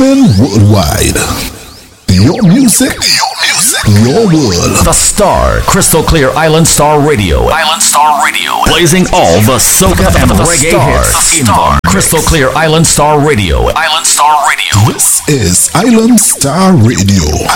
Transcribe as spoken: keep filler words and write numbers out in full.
Streaming worldwide. Your music, your music, your world. The Star, Crystal Clear Island Star Radio. Island Star Radio. Blazing all the soca and reggae hits. In the Crystal Clear Island Star Radio. Island Star Radio. This is Island Star Radio.